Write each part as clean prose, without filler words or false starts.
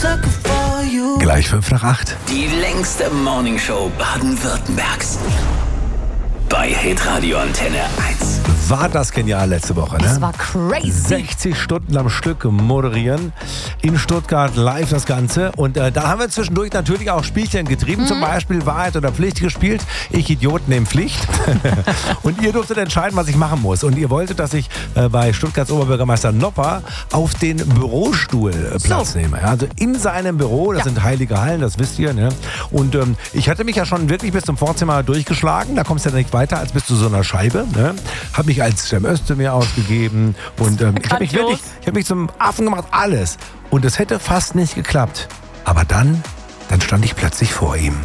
Gleich 7:55. Die längste Morningshow Baden-Württembergs. Bei Hitradio Antenne 1. War das genial letzte Woche, ne? Das war crazy. 60 Stunden am Stück moderieren. In Stuttgart live das Ganze. Und da haben wir zwischendurch natürlich auch Spielchen getrieben. Zum Beispiel Wahrheit oder Pflicht gespielt. Ich Idioten nehme Pflicht. Und ihr durftet entscheiden, was ich machen muss. Und ihr wolltet, dass ich bei Stuttgarts Oberbürgermeister Nopper auf den Bürostuhl Platz nehme. Ja, also in seinem Büro, das sind heilige Hallen, das wisst ihr. Ne? Und ich hatte mich ja schon wirklich bis zum Vorzimmer durchgeschlagen. Da kommst du ja nicht weiter als bis zu so einer Scheibe. Ne? Habe mich als Cem Özdemir ausgegeben. Und ich habe mich zum Affen gemacht, alles. Und es hätte fast nicht geklappt. Aber dann stand ich plötzlich vor ihm.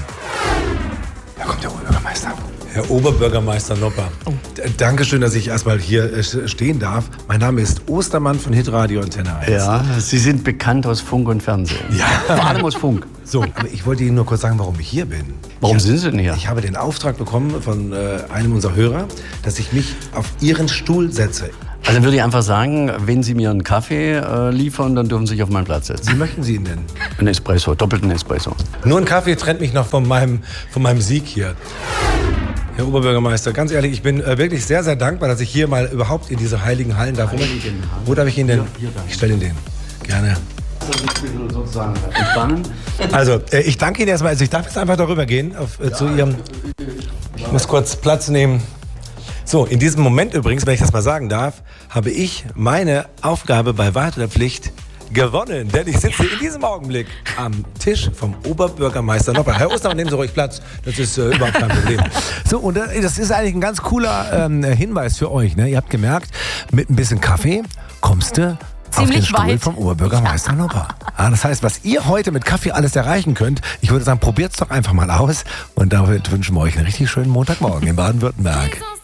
Da kommt der Oberbürgermeister. Herr Oberbürgermeister Nopper. Dankeschön, dass ich erstmal hier stehen darf. Mein Name ist Ostermann von Hitradio Antenne 1. Ja, Sie sind bekannt aus Funk und Fernsehen. Ja. Vor allem aus Funk. So, aber ich wollte Ihnen nur kurz sagen, warum ich hier bin. Warum sind Sie denn hier? Ich habe den Auftrag bekommen von einem unserer Hörer, dass ich mich auf Ihren Stuhl setze. Also dann würde ich einfach sagen, wenn Sie mir einen Kaffee liefern, dann dürfen Sie sich auf meinen Platz setzen. Wie möchten Sie ihn denn? Ein Espresso, doppelten Espresso. Nur ein Kaffee trennt mich noch von meinem Sieg hier. Herr Oberbürgermeister, ganz ehrlich, ich bin wirklich sehr, sehr dankbar, dass ich hier mal überhaupt in diese heiligen Hallen darf. Wo darf ich ihn denn? Ich stelle ihn den. Gerne. Sozusagen entspannen. Also, ich danke Ihnen erstmal. Also ich darf jetzt einfach darüber gehen zu Ihrem... Ich muss kurz Platz nehmen. So, in diesem Moment übrigens, wenn ich das mal sagen darf, habe ich meine Aufgabe bei Wahrheit oder Pflicht gewonnen. Denn ich sitze in diesem Augenblick am Tisch vom Oberbürgermeister Nopper. Herr Ostermann, nehmen Sie ruhig Platz. Das ist überhaupt kein Problem. So, und das ist eigentlich ein ganz cooler Hinweis für euch. Ne? Ihr habt gemerkt, mit ein bisschen Kaffee kommst du auf den Stuhl vom Oberbürgermeister Nopper. Ja, das heißt, was ihr heute mit Kaffee alles erreichen könnt, ich würde sagen, probiert's doch einfach mal aus. Und damit wünschen wir euch einen richtig schönen Montagmorgen in Baden-Württemberg.